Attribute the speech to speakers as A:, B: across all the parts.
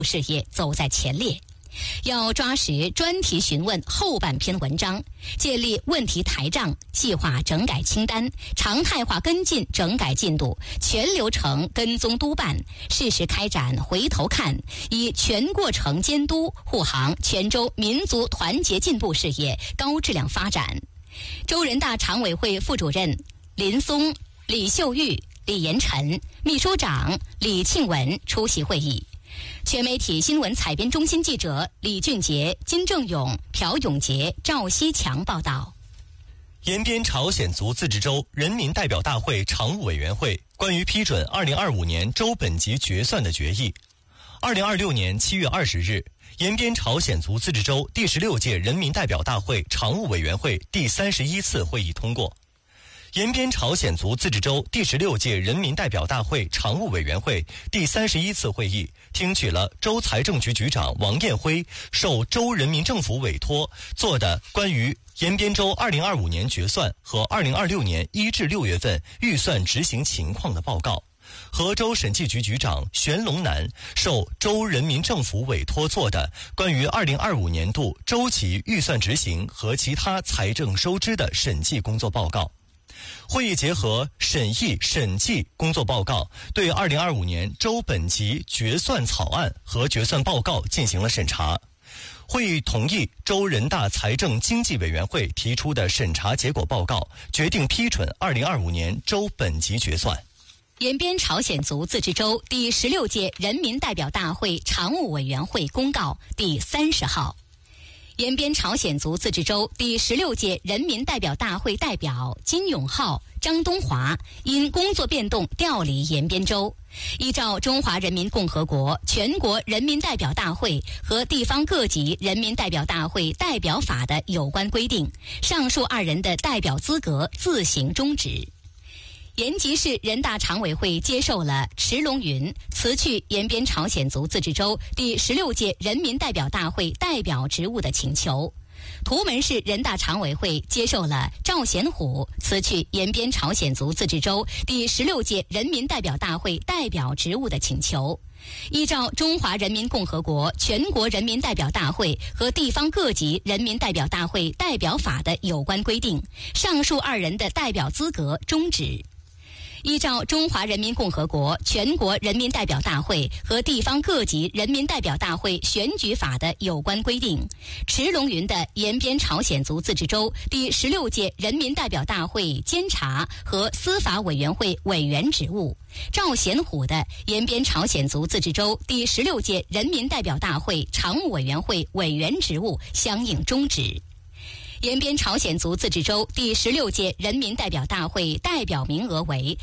A: 事业走在前列。要抓实专题询问后半篇文章，建立问题台账，计划整改清单，常态化跟进整改进度，全流程跟踪督办，适时开展回头看，以全过程监督护航泉州民族团结进步事业高质量发展。州人大常委会副主任林松、李秀玉、李延晨，秘书长李庆文出席会议。全媒体新闻采编中心记者李俊杰、金正勇、朴永杰、赵西强报道。
B: 延边朝鲜族自治州人民代表大会常务委员会关于批准2025年州本级决算的决议。2026年7月20日，延边朝鲜族自治州第16届人民代表大会常务委员会第31次会议通过。延边朝鲜族自治州第16届人民代表大会常务委员会第31次会议听取了州财政局局长王彦辉受州人民政府委托做的关于延边州2025年决算和2026年1至6月份预算执行情况的报告，和州审计局局长玄龙南受州人民政府委托做的关于2025年度州级预算执行和其他财政收支的审计工作报告。会议结合审议审计工作报告，对2025年州本级决算草案和决算报告进行了审查。会议同意州人大财政经济委员会提出的审查结果报告，决定批准2025年州本级决算。
A: 延边朝鲜族自治州第16届人民代表大会常务委员会公告第30号。延边朝鲜族自治州第16届人民代表大会代表金永浩、张东华因工作变动调离延边州，依照《中华人民共和国全国人民代表大会和地方各级人民代表大会代表法》的有关规定，上述二人的代表资格自行终止。延吉市人大常委会接受了池龙云辞去延边朝鲜族自治州第16届人民代表大会代表职务的请求。图门市人大常委会接受了赵显虎辞去延边朝鲜族自治州第16届人民代表大会代表职务的请求。依照《中华人民共和国全国人民代表大会和地方各级人民代表大会代表法》的有关规定，上述二人的代表资格终止。依照《中华人民共和国全国人民代表大会和地方各级人民代表大会选举法》的有关规定，池龙云的延边朝鲜族自治州第16届人民代表大会监察和司法委员会委员职务，赵显虎的延边朝鲜族自治州第16届人民代表大会常务委员会委员职务相应终止。延边朝鲜族自治州第16届人民代表大会代表名额为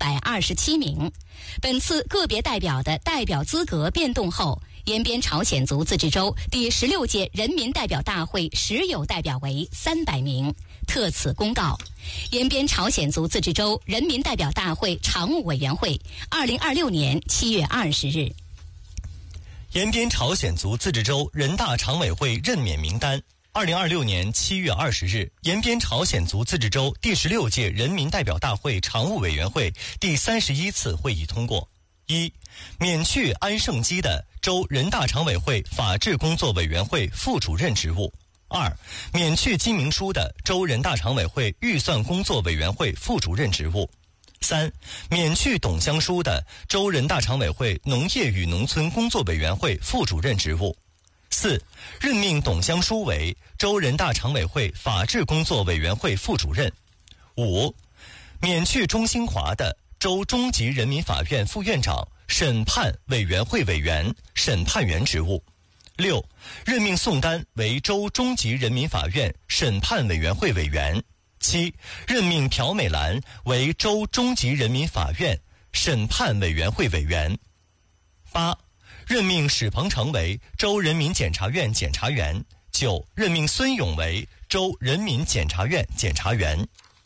A: 327名。本次个别代表的代表资格变动后，延边朝鲜族自治州第16届人民代表大会实有代表为300名。特此公告。延边朝鲜族自治州人民代表大会常务委员会2026年7月20日。
B: 延边朝鲜族自治州人大常委会任免名单。2026年7月20日，延边朝鲜族自治州第16届人民代表大会常务委员会第31次会议通过：一、免去安胜基的州人大常委会法制工作委员会副主任职务；二、免去金明书的州人大常委会预算工作委员会副主任职务；三、免去董香书的州人大常委会农业与农村工作委员会副主任职务；四、任命董香书为州人大常委会法制工作委员会副主任；五、免去钟兴华的州中级人民法院副院长、审判委员会委员、审判员职务；六、任命宋丹为州中级人民法院审判委员会委员；七、任命朴美兰为州中级人民法院审判委员会委员；八、任命史鹏程为州人民检察院检察员；九、任命孙勇为州人民检察院检察员。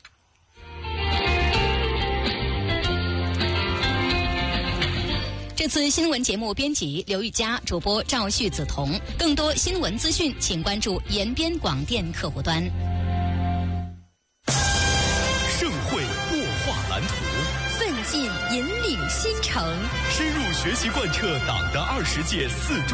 A: 这次新闻节目编辑刘玉佳，主播赵旭、梓潼。更多新闻资讯，请关注延边广电客户端。
C: 盛会擘画蓝图，
D: 奋进引领新城，
C: 深入学习贯彻党的20届4中